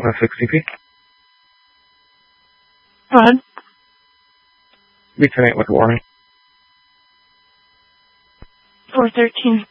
160p. Go ahead. Be 10-8 with a warning. 413.